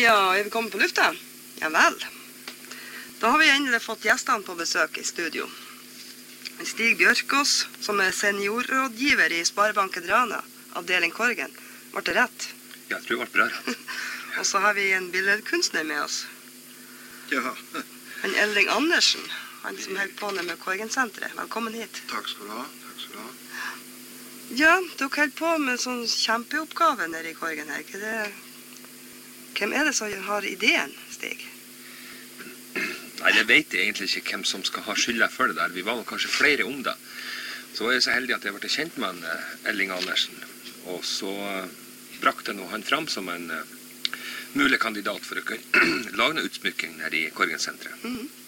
Ja, er vi kommet på lufta? Ja vel. Da har vi endelig fått gjestene på besøk i studio. Stig Bjørkås, som er seniorrådgiver i Sparebanken Rana, avdeling Korgen. Var det rett? Ja, jeg tror det ble bra rett. Og så har vi en billedkunstner med oss. Ja. Han Elling Andersen, han som holder på med Korgen-senteret. Velkommen hit. Takk skal du ha. Takk skal du ha. Ja, dere holder på med sånn kjempeoppgave nede i Korgen her. Hvem er det som har ideen, Stig? Nei, jeg vet egentlig ikke hvem som skal ha skylda for det der. Vi var kanskje flere om det. Så var jeg så heldig at jeg ble kjent med Elling Andersen. Og så brakte han fram som en mulig kandidat for å lage noe utsmykking her i Korgen-senteret.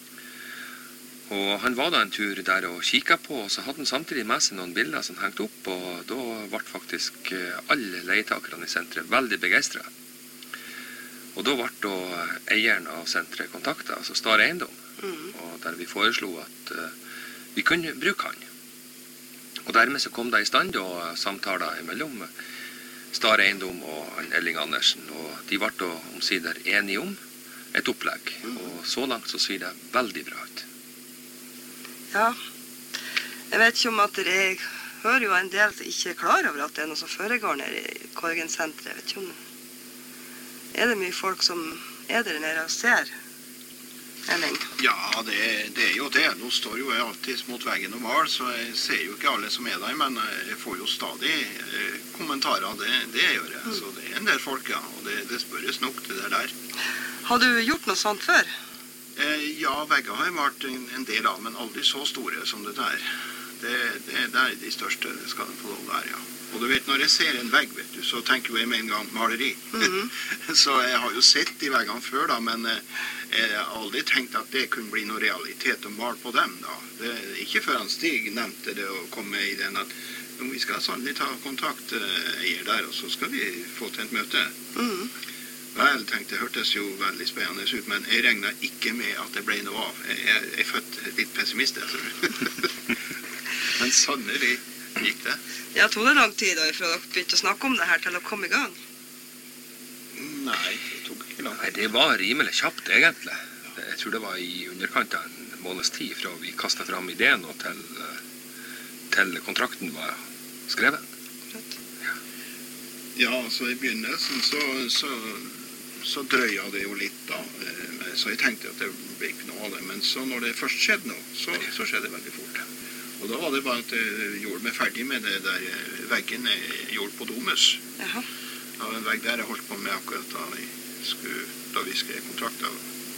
Og han var da en tur der og kikket på, og så hadde han samtidig med seg noen bilder som hengte opp, og da ble faktisk alle leietakerne i senteret veldig begeistret. Og da ble da eieren av senteret kontaktet, altså Star Eiendom, og der vi foreslo at vi kunne bruke han. Og dermed så kom det i stand da samtaler mellom Star Eiendom og Elling Andersen, og de ble da omsider enige om et opplegg, og så langt så ser det veldig bra ut. Ja, jeg vet ikke om at jeg hører jo en del som ikke er klar over at det er noe som foregår nede i Korgen-senteret. Jeg vet ikke om er det mye folk som er der nede og ser, Elling? Ja, det er jo det. Nå står jo jeg alltid mot veggen og mal, så jeg ser jo ikke alle som er der, men jeg får jo stadig kommentarer. Det gjør jeg. Så det er en del folk, ja, og det spørres nok det der. Har du gjort noe sånt før? Ja, vegger har jeg vært en del av, men aldri så store som det der. Det er de største, det skal den få lov der, ja. Og du vet, når jeg ser en vegg, vet du, så tenker jeg med en gang maleri. Så jeg har jo sett de veggene før da, men jeg har aldri tenkt at det kunne bli noe realitet å male på dem da. Det er ikke før han Stig nevnte det å komme i den at vi skal sannelig ta kontakt eier der, og så skal vi få til et møte. Vel, tenkte jeg, hørtes jo veldig spennende ut, men jeg regnet ikke med at det ble noe av. Jeg er født litt pessimist, men sannelig gikk det. Ja, tog det lang tid da, fra dere begynte å snakke om det her til å komme i gang? Nei, det tok ikke lang tid. Nei, det var rimelig kjapt, egentlig. Jeg tror det var i underkant av en måneds tid fra vi kastet fram ideen og til kontrakten var skrevet. Ja, så i begynnelsen så drøya det jo litt da, så jeg tenkte at det ble ikke noe av det, men så når det først skjedde noe, så skjedde det veldig fort. Og da var det bare at jeg gjorde meg ferdig med det der veggen jeg gjorde på Domus. Jaha. Det var en vegg der jeg holdt på med akkurat da vi skrev kontrakter.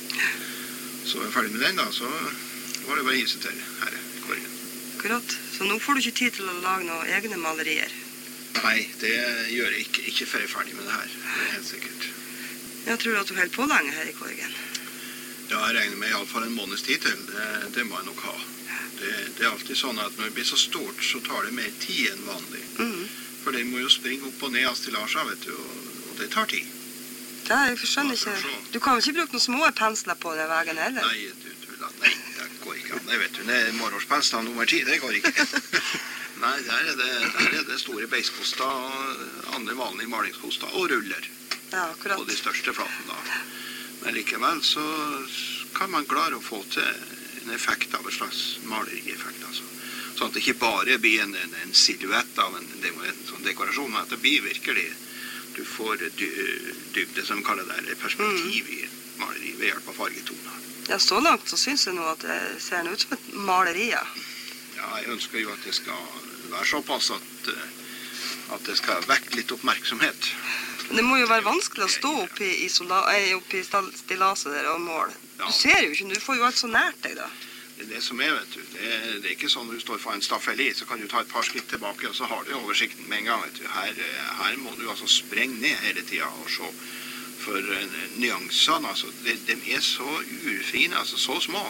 Så var jeg ferdig med den da, så var det bare å hise til her i Korgen. Akkurat. Så nå får du ikke tid til å lage noen egne malerier? Nei, det gjør jeg ikke før jeg er ferdig med det her. Det er helt sikkert. Jeg tror at du holder på lenge her i Korgen. Ja, jeg regner med i alle fall en måneds tid til. Det må jeg nok ha. Det er alltid sånn at når det blir så stort, så tar det mer tid enn vanlig. For det må jo springe opp og ned av stilasjer, vet du, og det tar tid. Det jeg skjønner ikke. Du kan vel ikke bruke noen små pensler på den veggen heller? Nei, nei, det går ikke an. Jeg vet du, det er målårspensler nummer 10, det går ikke. Nei, der er det store beiskoster og andre vanlige malingskoster og ruller. Ja, akkurat. På de største flaten da. Men likevel så kan man klare å få til en effekt av en slags malerieffekt, altså. Sånn at det ikke bare blir en silhuett av en sånn dekorasjon, men at det blir virkelig, du får dybde, som vi kaller det, eller perspektiv i maleri ved hjelp av fargetoner. Ja, så langt så synes jeg nå at det ser ut som et maleri, ja. Ja, jeg ønsker jo at det skal være såpass at det skal vekke litt oppmerksomhet. Men det må jo være vanskelig å stå oppi stillaset der og måle. Du ser jo ikke, du får jo alt så nært deg da. Det er det som er, vet du. Det er ikke sånn når du står for en staffeli, så kan du ta et par skritt tilbake, og så har du oversikten med en gang, vet du. Her må du altså sprenge ned hele tiden og se. For nyansene, altså, de er så urfine, altså så små.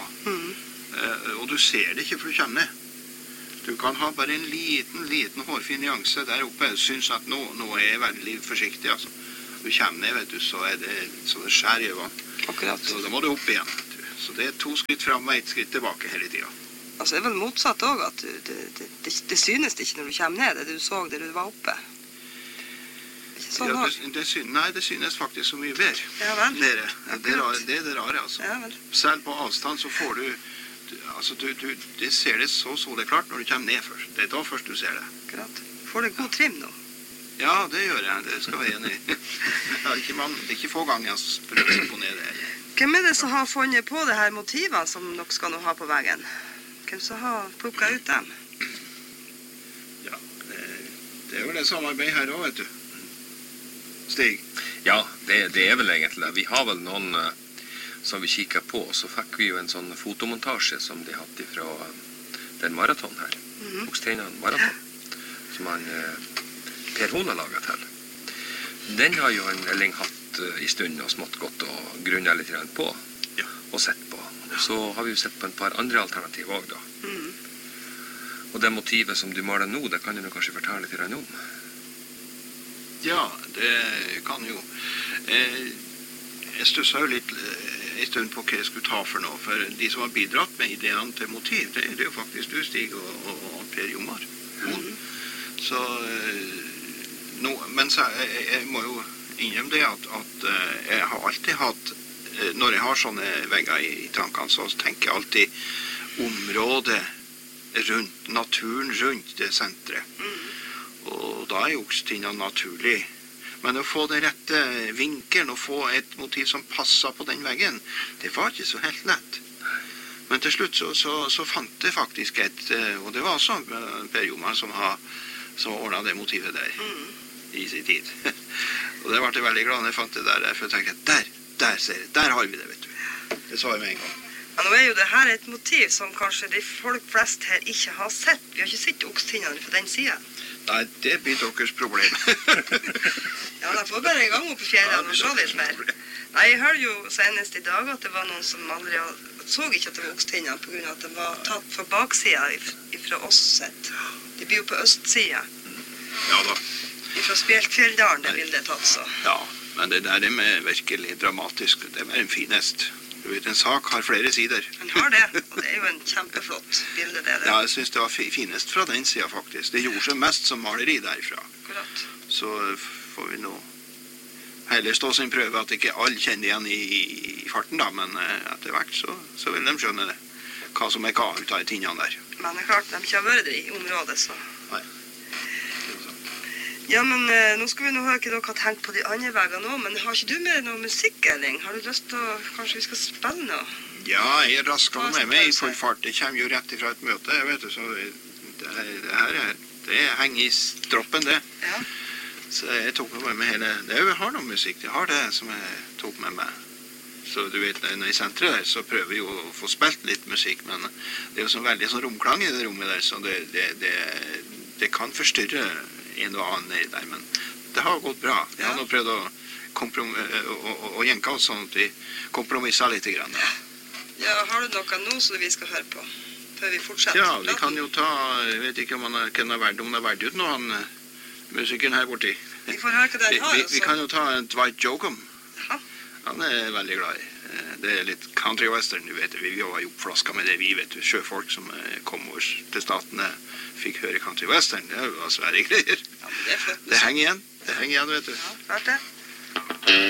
Og du ser det ikke for du kommer ned. Du kan ha bare en liten hårfin nyanse der oppe. Jeg synes at nå er jeg veldig forsiktig, altså. Du kommer ned, vet du, så det skjær i øynene. Akkurat. Så da må du opp igjen, vet du. Så det er 2 skritt frem og 1 skritt tilbake hele tiden. Altså, det er vel motsatt også, at det synes ikke når du kommer ned, det du så der du var oppe. Ikke Sånn Ja, har. nei, det synes faktisk så mye bedre Ja vel. nede. Akkurat. Det er det rare, altså. Ja vel. Selv på avstand så får altså det ser det så soleklart når du kommer ned først. Det er da først du ser det. Akkurat. Får det god trim nå? Ja, det gjør jeg. Det skal jeg være enig i. Det er ikke få ganger jeg prøver på ned det. Hvem er det som har funnet på det her motivene som dere skal nå ha på veggen? Hvem som har plukket ut dem? Ja, det er jo det samarbeid her også, vet du. Stig. Ja, det er vel egentlig det. Vi har vel noen som vi kikker på, og så fikk vi jo en sånn fotomontasje som de hadde fra den maraton her. Oksteinan maraton, som han Per Hona laget til. Den har jo en Elling hatt i stund og smått godt og grunnet litt grann på Ja. og sett på. Så har vi jo sett på en par andre alternativ også da. Og det motivet som du maler nå, det kan du nå kanskje fortelle litt grann om. Ja, det kan jo. Jeg stusset jo litt en stund på hva jeg skulle ta for noe, for de som har bidratt med ideene til motiv, det er jo faktisk du, Stig, og Per Jomar. Så, men så, jeg må jo innrømme det at jeg har alltid hatt, når jeg har sånne vegger i tankene, så tenker jeg alltid området rundt, naturen rundt det sentret. Og da er jo Oksteinan naturlig. Men å få den rette vinkelen og få et motiv som passet på den veggen, det var ikke så helt lett. Men til slutt så fant jeg faktisk et, og det var også Per Jomar som ordnet det motivet der i sin tid. Og det ble jeg veldig glad når jeg fant det der, for jeg tenkte, der ser jeg, der har vi det, vet du. Det sa jeg med en gang. Ja, nå er jo det her et motiv som kanskje de folk flest her ikke har sett. Vi har ikke sett Oksteinan fra den siden. Nei, det blir deres problem. Ja, da får bare en gang opp i fjellene og se litt mer. Nei, jeg hørte jo senest i dag at det var noen som aldri så ikke at det var Oksteinan på grunn av at det var tatt fra baksiden fra oss sett. De blir jo på østsiden. Ja da. Fra Spjeltfjelldalen det bildet tatt så. Ja, men det der er virkelig dramatisk. Det er en finest. Du vet, en sak har flere sider. Han har det, og det er jo en kjempeflott bilde det. Ja, jeg synes det var finest fra den siden faktisk. Det gjorde seg mest som maleri derifra. Akkurat. Så får vi nå heller stå sin prøve at ikke alle kjenner igjen i farten da, men etter hvert så vil de skjønne det. Hva som er hva ut av tinnene der. Men det er klart, de ikke har vært i området, så. Nei. Ja, men nå skal vi nå høre hva dere har tenkt på de andre veggene nå, men har ikke du med noe musikk, Elling? Har du lyst til å, kanskje vi skal spille noe? Ja, jeg rasker med meg i full fart. Det kommer jo rett ifra et møte, jeg vet du, så det henger i stroppen, det. Ja. Så jeg tok med meg hele, jeg har noe musikk, jeg har det som jeg tok med meg. Så du vet, når i sentret der, så prøver vi jo å få spilt litt musikk, men det er jo så veldig sånn romklang i det rommet der, så det kan forstyrre en og annen nedi der, men det har gått bra. Vi har nå prøvd å jenke oss sånn at vi kompromisser litt grann. Ja, har du noe nå som vi skal høre på, før vi fortsetter? Ja, vi kan jo ta, jeg vet ikke om han har vært ut nå, han musikeren her borti. Vi får høre hva den har, altså. Vi kan jo ta en Dwight Jokum. Ja. Han er veldig glad i. Det er litt country western, du vet. Vi var jo oppflasket med det, vi vet. Sjøfolk som kom over til statene fikk høre country western. Det var svære greier. Ja, men det er flott. Det henger igjen, vet du. Ja, klart det.